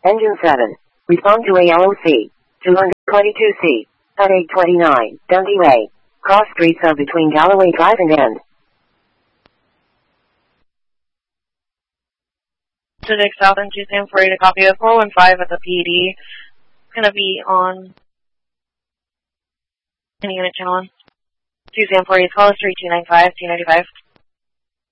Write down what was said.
Engine 7. Respond to ALOC. 222C. At 829. Dundee Way. Cross streets of between Galloway Drive and End. To Dick South and 2 Sam 48 a copy of 415 at the PD. It's going to be on any unit channel. 2 Sam 48, call us 3295 295.